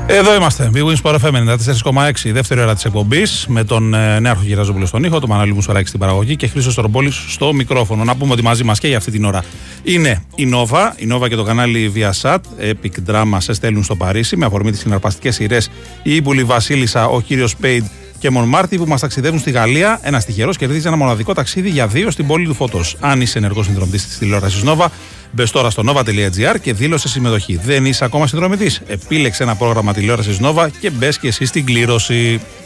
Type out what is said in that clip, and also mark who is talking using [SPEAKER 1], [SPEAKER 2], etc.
[SPEAKER 1] Εδώ είμαστε. Big Win Sport FM 94,6. Δεύτερη ώρα της εκπομπής. Με τον Νέαρχο Γεραζόπουλο στον ήχο, τον Μανώλη Μουσοράκη στην παραγωγή και Χρήστος Τρομπόλης στο μικρόφωνο. Να πούμε ότι μαζί μας και για αυτή την ώρα είναι η Nova και το κανάλι Viasat. Epic Drama σε στέλνουν στο Παρίσι με αφορμή τις συναρπαστικές σειρές Η Ήπουλη Βασίλισσα, Ο Κύριος Σπέιντ και Μονμάρτι που μας ταξιδεύουν στη Γαλλία. Ένας τυχερός κερδίζει ένα μοναδικό ταξίδι για 2 στην πόλη του φωτός. Αν είσαι ενεργός συνδρομητής της τηλεόρασης Nova, μπες τώρα στο nova.gr και δήλωσε συμμετοχή. Δεν είσαι ακόμα συνδρομητής? Επίλεξε ένα πρόγραμμα τηλεόρασης Nova και μπες και εσύ στην κλήρωση.